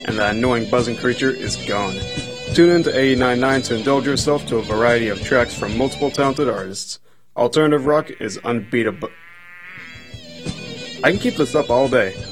and that annoying buzzing creature is gone. Tune in to 89.9 to indulge yourself to a variety of tracks from multiple talented artists. Alternative rock is unbeatable. I can keep this up all day.